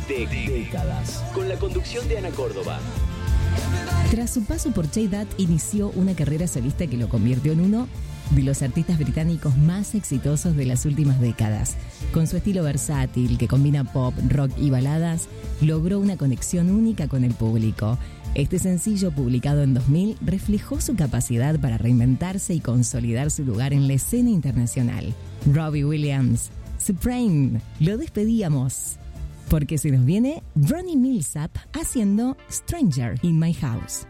Décadas. Con la conducción de Ana Córdoba. Tras su paso por J Dot, inició una carrera solista que lo convirtió en uno de los artistas británicos más exitosos de las últimas décadas. Con su estilo versátil, que combina pop, rock y baladas, logró una conexión única con el público. Este sencillo, publicado en 2000, reflejó su capacidad para reinventarse y consolidar su lugar en la escena internacional. Robbie Williams, Supreme, lo despedíamos, porque se nos viene Ronnie Milsap haciendo Stranger in My House.